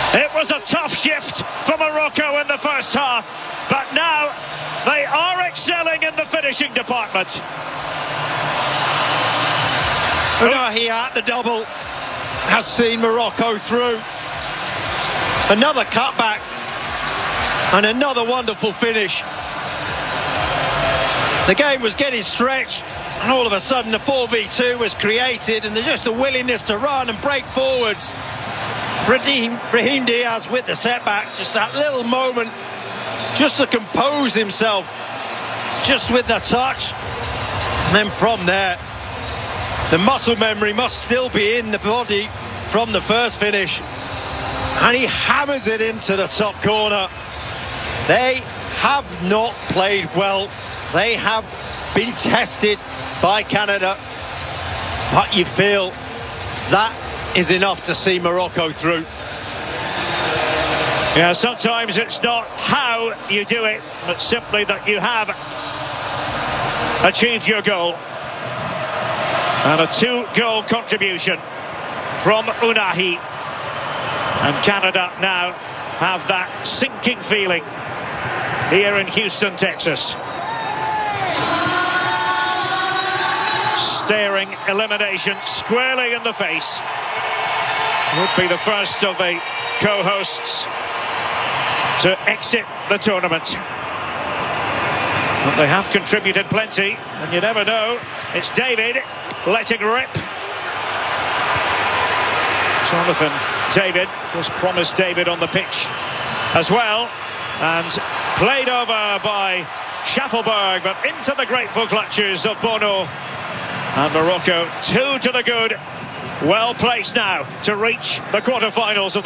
It was a tough shift for Morocco in the first half, but now they are excelling in the finishing department. Unahi at the double has seen Morocco through. Another cutback and another wonderful finish. The game was getting stretched, and all of a sudden the 4v2 was created, and there's just a willingness to run and break forwards. Brahim Diaz with the setback, just that little moment just to compose himself, just with the touch. And then from there, the muscle memory must still be in the body from the first finish, and he hammers it into the top corner. They have not played well. They have been tested by Canada, but you feel that is enough to see Morocco through. Yeah, sometimes it's not how you do it, but simply that you have achieved your goal. And a 2-goal contribution from Unahi. And Canada now have that sinking feeling here in Houston, Texas. Staring elimination squarely in the face. Would be the first of the co-hosts to exit the tournament. But they have contributed plenty, and you never know. It's David letting rip. Jonathan David was promised David on the pitch as well, and played over by Schaffelberg, but into the grateful clutches of Bono. And Morocco 2 to the good. Well placed now to reach the quarterfinals of